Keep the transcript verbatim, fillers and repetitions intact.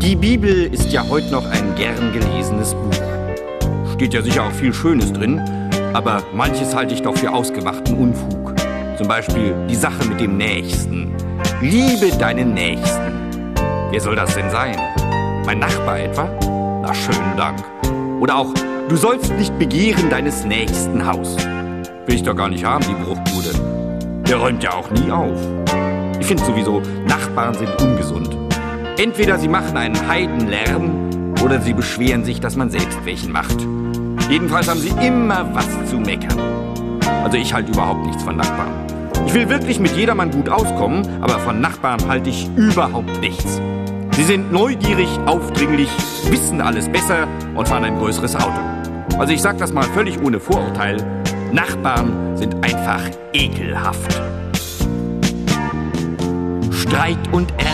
Die Bibel ist ja heute noch ein gern gelesenes Buch. Steht ja sicher auch viel Schönes drin, aber manches halte ich doch für ausgemachten Unfug. Zum Beispiel die Sache mit dem Nächsten. Liebe deinen Nächsten. Wer soll das denn sein? Mein Nachbar etwa? Na, schönen Dank. Oder auch, du sollst nicht begehren deines nächsten Haus. Will ich doch gar nicht haben, die Bruchbude. Der räumt ja auch nie auf. Ich finde sowieso, Nachbarn sind ungesund. Entweder sie machen einen Heidenlärm oder sie beschweren sich, dass man selbst welchen macht. Jedenfalls haben sie immer was zu meckern. Also ich halte überhaupt nichts von Nachbarn. Ich will wirklich mit jedermann gut auskommen, aber von Nachbarn halte ich überhaupt nichts. Sie sind neugierig, aufdringlich, wissen alles besser und fahren ein größeres Auto. Also ich sage das mal völlig ohne Vorurteil. Nachbarn sind einfach ekelhaft. Streit und Ärger